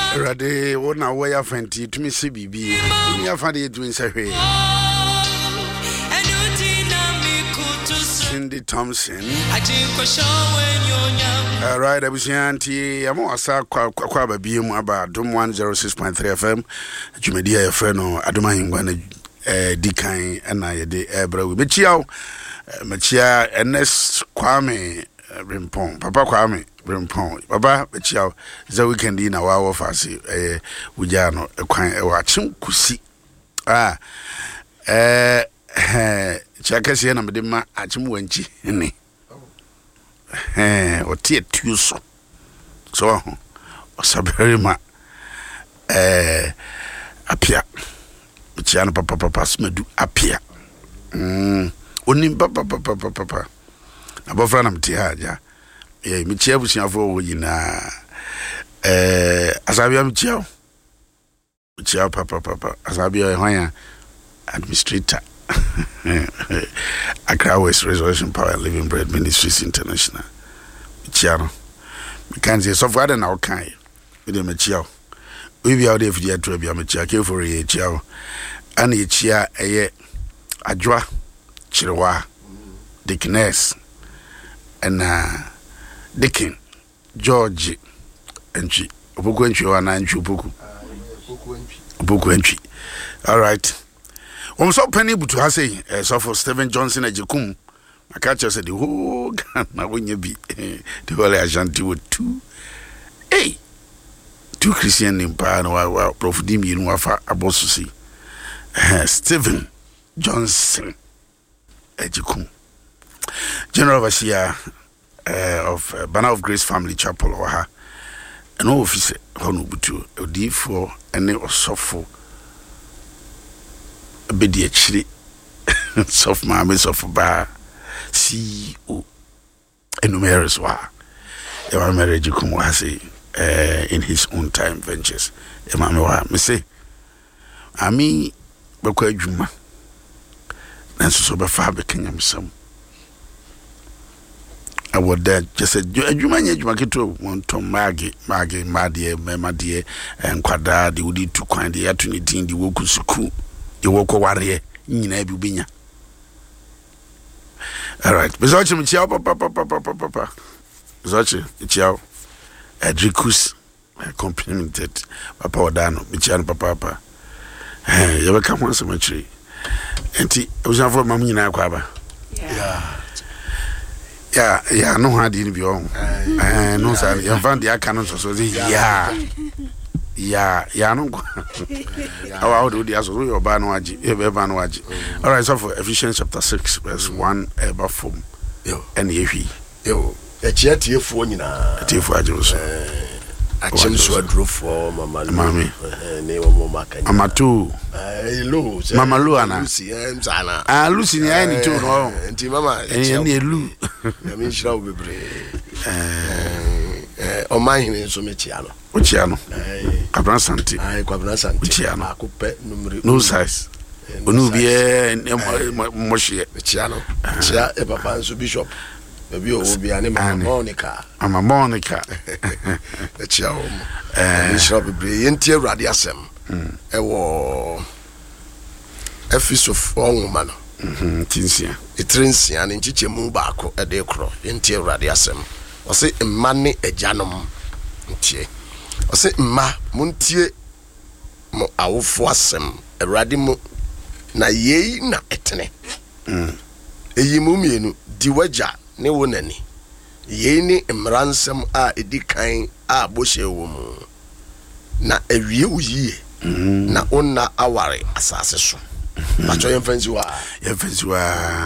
Rade wona wo ya fanti tumi se bibi ni afade tu nsehwe Cindy Thompson right abusianti yamo asa kwa babie mu aba Dom 106.3 FM Jumedia ya freno adoma hingwa na dikan na yede ebra we bechiaw machia Ernest Kwame Rimpong Papa Kwame Rimpong Baba bechiaw za weekend na wa fasi wujano kwan wachim kusi chakasi na medema achim wanchi ni otie tuso so osaberima apia bechiano papa smedu apia onim papa abofra na mti haja michia busiafo wo yina asabia michia papa asabia hwan administrator Accra West Resurrection Power and Living Bread Ministries International michia mikanze so far na okai we dey michia we be out there for to be michia ke for ye chia ana ye chia eye adwa chirewa Dickness and Dickin George entry obuku entry wana entry obuku entry all right so penny butu ha say so for Stephen Johnson ajekum akacha said the whole Ghana wonye bi the whole Ashanti with two Christian name pa na wa Prof Dimi nu afa abosusi Stephen Johnson ajekum General Overseer of Banner of Grace Family Chapel or her an officer Honubutu D4 and it was softful a bit chili soft mammies of bar CEO enumerous wa Emma marriage kumwasi in his own time ventures Emma wa me say ami bakwa adwuma nanso so be fa be kenyam sam I would just say, Jumanya Jumakito, Montom Maggie, Madie, Memadie, and Quadra, the Udi to Quine, the Atunity, the Wokusuku, the Woko Warrior, in Ebubinia. All right, Bezochi Michao, Papa, Bezochi, Michao, Adricus, complimented Papa Odano, Michano, Papa. You ever come once a tree? And it was not for Mamina Quaba. Yeah, no hard in view. No, sir, you found the canon so yeah, no. How do the Azo or Banwaji? All right, so for Ephesians chapter 6, verse 1, about form. And ye, a chat here for you now. A tea for Jones. I chose to draw for Mammy, Amatu, Mamma Luana, Lucy, I need to know, and Mamma, and Lu. I mean, shall be brave. On my name, so Michiano, Michiano, Cabrasanti, I Cabrasanti, Michiano, no size. Unubia and Moshi, Michiano, Chia, a papa, bishop. Maybe will be an Monica. I'm a Monica. The child. We shall be brilliant here, Radiasem. A war. A fish of all woman. Tinsia. A Trinsia and in Chichimubako, a decro, in Tia Radiasem. Or say a money a janum. Or say ma muntie mo awfosem a radimo na ye na etene. Eyimumienu diwaja. Ne wonani ye ni mransam a edikan a boshe wo mu na awie uyi na onna aware asase so macho yemfansi wa